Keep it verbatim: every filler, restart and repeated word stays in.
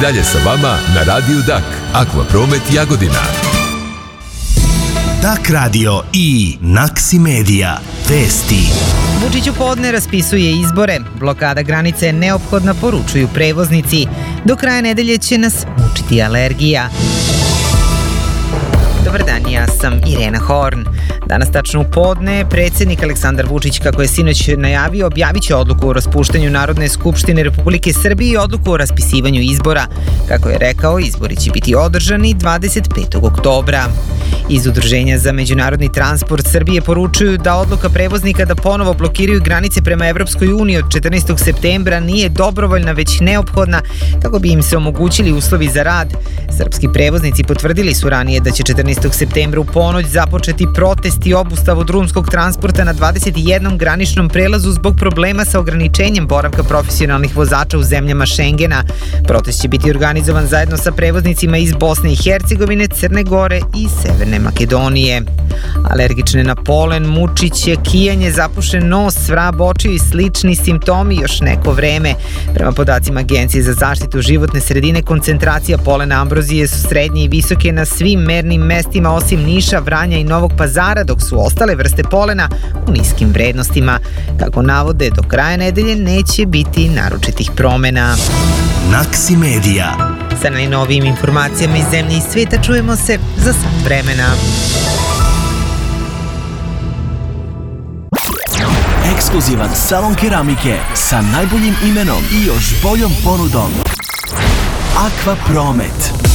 dalje sa vama na Radiju Dak. Akvapromet Jagodina. Dak radio i Naksi Media. Vesti. Vučić u podne raspisuje izbore. Blokada granice je neophodna, poručuju prevoznici. Do kraja nedelje će nas mučiti alergija. Dobar dan, ja sam Irena Horn. Danas tačno u podne, predsjednik Aleksandar Vučić, kako je sinoć najavio, objavit će odluku o raspuštanju Narodne skupštine Republike Srbije i odluku o raspisivanju izbora. Kako je rekao, izbori će biti održani dvadeset petog oktobra. Iz Udruženja za međunarodni transport Srbije poručuju da odluka prevoznika da ponovo blokiraju granice prema Evropskoj uniji od četrnaestog septembra nije dobrovoljna, već neophodna, tako bi im se omogućili uslovi za rad. Srpski prevoznici potvrdili su ranije da će četrnaestog septembra u ponoć započeti protest i obustavu drumskog transporta na dvadeset jednom graničnom prelazu zbog problema sa ograničenjem boravka profesionalnih vozača u zemljama Šengena. Protest će biti organizovan zajedno sa prevoznicima iz Bosne i Hercegovine, Crne Gore i Severne Makedonije. Alergične na polen, mučiće, kijanje, zapušen nos, svrab očiju i slični simptomi još neko vreme. Prema podacima Agencije za zaštitu životne sredine, koncentracija polena ambrozije su srednje i visoke na svim mernim mestima osim Niša, Vranja i Novog Pazara, dok su ostale vrste polena u niskim vrednostima. Kako navode, do kraja nedelje neće biti naročitih promena. Naksi Media. Sa najnovijim informacijama iz zemlje i sveta čujemo se za sat vremena. Ekskluzivan salon keramike sa najboljim imenom i još boljom ponudom. Akvapromet.